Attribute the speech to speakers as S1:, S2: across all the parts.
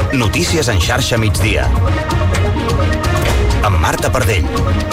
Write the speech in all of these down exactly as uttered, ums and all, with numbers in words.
S1: Notícies en xarxa migdia. Amb Marta Pardell.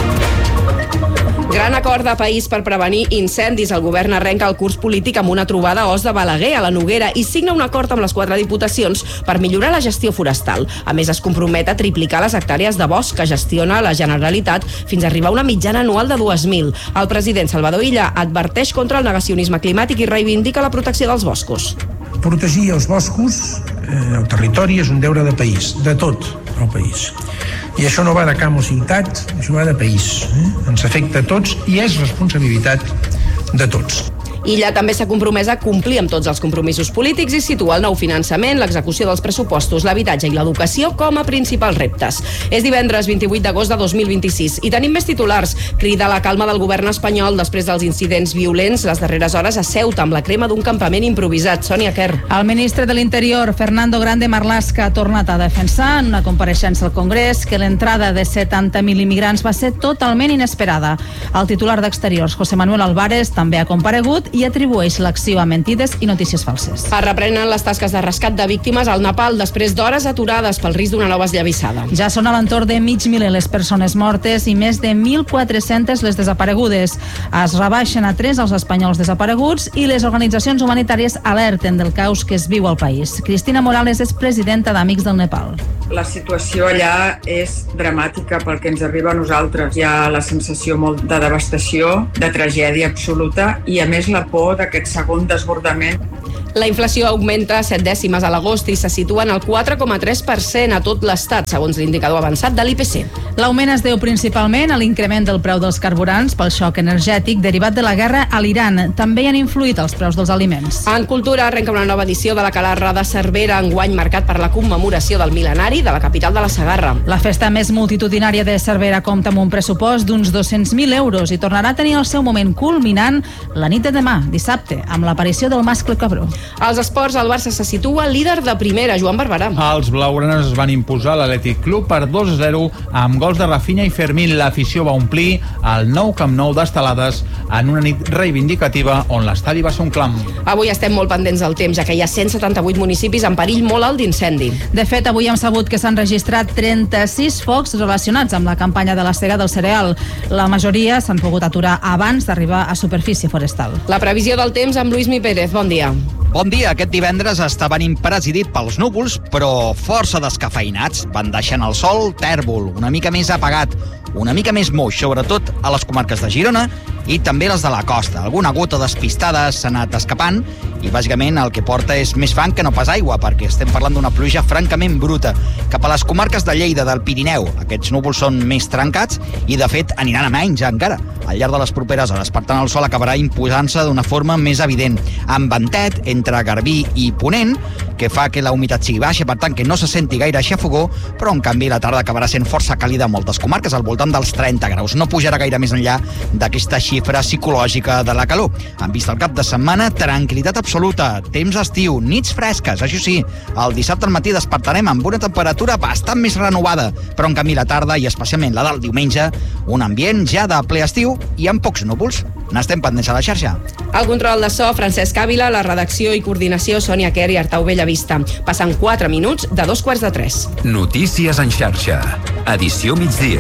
S2: Gran acord de país per prevenir incendis. El govern arrenca el curs polític amb una trobada a Os de Balaguer, a la Noguera, i signa un acord amb les quatre diputacions per millorar la gestió forestal. A més, es compromet a triplicar les hectàrees de bosc que gestiona la Generalitat fins a arribar a una mitjana anual de dues mil. El president Salvador Illa adverteix contra el negacionisme climàtic i reivindica la protecció dels boscos.
S3: Protegir els boscos, eh, el territori, és un deure de país, de tot el país. I això no va de camp o ciutat, això va de país. Eh? Ens afecta a tots i és responsabilitat de tots.
S2: Illa també s'ha compromès a complir amb tots els compromisos polítics i situa el nou finançament, l'execució dels pressupostos, l'habitatge i l'educació com a principals reptes. És divendres vint-i-vuit d'agost de dos mil vint-i-sis i tenim més titulars. Crida la calma del govern espanyol després dels incidents violents les darreres hores a Ceuta amb la crema d'un campament improvisat. Sònia Quer.
S4: El ministre de l'Interior, Fernando Grande Marlaska, ha tornat a defensar en una compareixença al Congrés que l'entrada de setanta mil immigrants va ser totalment inesperada. El titular d'Exteriors, José Manuel Álvarez, també ha comparegut i atribueix l'acció a mentides i notícies falses.
S2: Es reprenen les tasques de rescat de víctimes al Nepal després d'hores aturades pel risc d'una nova esllavissada.
S4: Ja són a l'entorn de mig miler les persones mortes i més de mil quatre-centes les desaparegudes. Es rebaixen a tres els espanyols desapareguts i les organitzacions humanitàries alerten del caos que es viu al país. Cristina Morales és presidenta d'Amics del Nepal.
S5: La situació allà és dramàtica pel que ens arriba a nosaltres. Hi ha la sensació molt de devastació, de tragèdia absoluta i a més la por d'aquest segon desbordament.
S2: La inflació augmenta set dècimes a l'agost i se situa en el quatre coma tres per cent a tot l'Estat, segons l'indicador avançat de l'I P C.
S4: L'augment es deu principalment a l'increment del preu dels carburants pel xoc energètic derivat de la guerra a l'Iran. També hi han influït els preus dels aliments.
S2: En cultura arrenca una nova edició de la Calarra de Cervera, enguany marcat per la commemoració del mil·lenari de la capital de la Segarra.
S4: La festa més multitudinària de Cervera compta amb un pressupost d'uns dos-cents mil euros i tornarà a tenir el seu moment culminant la nit de demà, dissabte, amb l'aparició del mascle cabró.
S2: Als esports, el Barça se situa líder de primera, Joan Barberà.
S6: Els blaugranes es van imposar a l'Atlètic Club per dos a zero amb gols de Rafinha i Fermín. L'afició va omplir el nou Camp Nou d'estelades en una nit reivindicativa on l'estadi va ser un clam.
S2: Avui estem molt pendents del temps, ja que hi ha cent setanta-vuit municipis en perill molt alt d'incendi.
S4: De fet, avui hem sabut que s'han registrat trenta-sis focs relacionats amb la campanya de la sega del cereal. La majoria s'han pogut aturar abans d'arribar a superfície forestal.
S2: La previsió del temps amb Lluís Mi Pérez. Bon dia.
S7: Bon dia. Aquest divendres està venint presidit pels núvols, però força descafeïnats. Van deixant el sol tèrbol, una mica més apagat, una mica més moix, sobretot a les comarques de Girona i també les de la costa. Alguna gota despistada s'ha anat escapant i bàsicament el que porta és més fang que no pas aigua, perquè estem parlant d'una pluja francament bruta. Cap a les comarques de Lleida, del Pirineu, aquests núvols són més trencats i de fet aniran a menys encara. Al llarg de les properes hores, per tant, el sol acabarà imposant-se d'una forma més evident, amb ventet entre Garbí i Ponent, que fa que la humitat sigui baixa, per tant que no se senti gaire xafogó, però en canvi la tarda acabarà sent força càlida a moltes comarques, al voltant dels trenta graus. No pujarà gaire més enllà d'aquesta xifra psicològica de la calor. En vista el cap de setmana, tranquil·litat absoluta, temps estiu, nits fresques. Això sí, el dissabte al matí despertarem amb una temperatura bastant més renovada, però en canvi la tarda, i especialment la del diumenge, un ambient ja de ple estiu i amb pocs núvols. N'estem pendents a la xarxa.
S2: El control de so, Francesc Ávila, la redacció i coordinació, Sònia Quer i Artau Bellavista. Passen quatre minuts de dos quarts de tres.
S1: Notícies en xarxa. Edició migdia.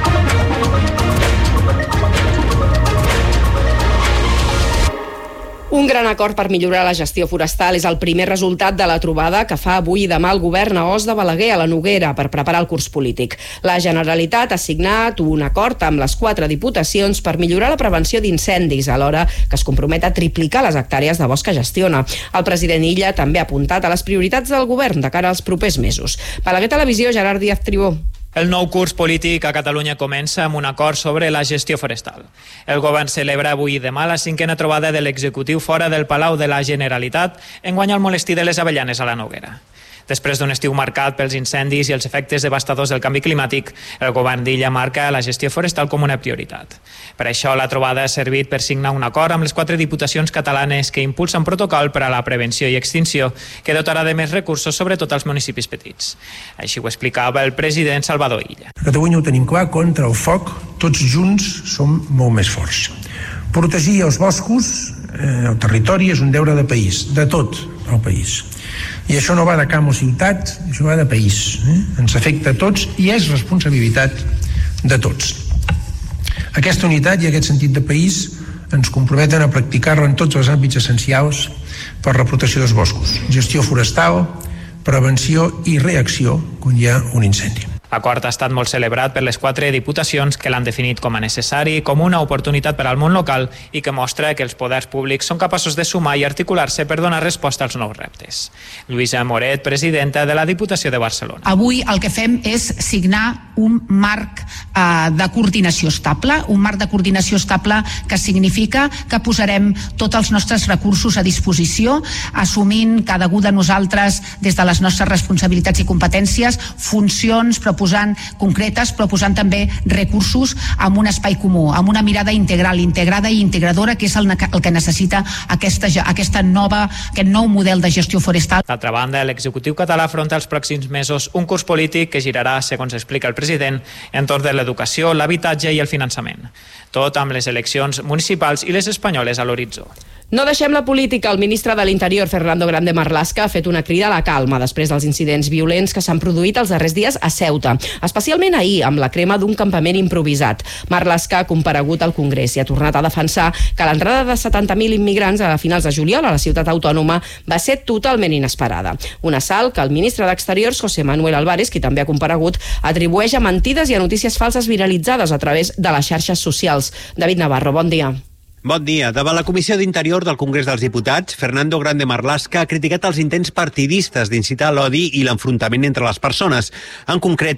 S2: Un gran acord per millorar la gestió forestal és el primer resultat de la trobada que fa avui i demà el govern a Os de Balaguer, a la Noguera, per preparar el curs polític. La Generalitat ha signat un acord amb les quatre diputacions per millorar la prevenció d'incendis, alhora que es compromet a triplicar les hectàrees de bosc que gestiona. El president Illa també ha apuntat a les prioritats del govern de cara als propers mesos. Balaguer Televisió, Gerard Díaz Tribó.
S8: El nou curs polític a Catalunya comença amb un acord sobre la gestió forestal. El govern celebra avui i demà la cinquena trobada de l'executiu fora del Palau de la Generalitat, enguany al Molestí de les Avellanes a la Noguera. Després d'un estiu marcat pels incendis i els efectes devastadors del canvi climàtic, el govern d'Illa marca la gestió forestal com una prioritat. Per això, la trobada ha servit per signar un acord amb les quatre diputacions catalanes que impulsen protocol per a la prevenció i extinció, que dotarà de més recursos, sobretot als municipis petits. Així ho explicava el president Salvador Illa.
S3: A Catalunya ho tenim clar, contra el foc, tots junts som molt més forts. Protegir els boscos, eh, el territori, és un deure de país, de tot el país. I això no va de camp o ciutat, això va de país. Eh? Ens afecta a tots i és responsabilitat de tots. Aquesta unitat i aquest sentit de país ens comprometen a practicar-la en tots els àmbits essencials per la protecció dels boscos, gestió forestal, prevenció i reacció quan hi ha un incendi.
S8: L'acord ha estat molt celebrat per les quatre diputacions que l'han definit com a necessari, com una oportunitat per al món local i que mostra que els poders públics són capaços de sumar i articular-se per donar resposta als nous reptes. Lluïsa Moret, presidenta de la Diputació de Barcelona.
S9: Avui el que fem és signar un marc eh, de coordinació estable, un marc de coordinació estable que significa que posarem tots els nostres recursos a disposició, assumint cada un de nosaltres des de les nostres responsabilitats i competències, funcions, proposant concretes, però posant també recursos amb un espai comú, amb una mirada integral, integrada i integradora, que és el, el que necessita aquesta, aquesta nova, aquest nou model de gestió forestal.
S8: D'altra banda, l'executiu català afronta els pròxims mesos un curs polític que girarà, segons explica el president, entorn de l'educació, l'habitatge i el finançament. Tot amb les eleccions municipals i les espanyoles a l'horitzó.
S2: No deixem la política. El ministre de l'Interior, Fernando Grande Marlaska, ha fet una crida a la calma després dels incidents violents que s'han produït els darrers dies a Ceuta, especialment ahir, amb la crema d'un campament improvisat. Marlaska ha comparegut al Congrés i ha tornat a defensar que l'entrada de setanta mil immigrants a finals de juliol a la ciutat autònoma va ser totalment inesperada. Un assalt que el ministre d'Exteriors, José Manuel Álvarez, qui també ha comparegut, atribueix a mentides i a notícies falses viralitzades a través de les xarxes socials. David Navarro, bon dia.
S10: Bon dia. Davant la Comissió d'Interior del Congrés dels Diputats, Fernando Grande Marlaska ha criticat els intents partidistes d'incitar l'odi i l'enfrontament entre les persones. En concret,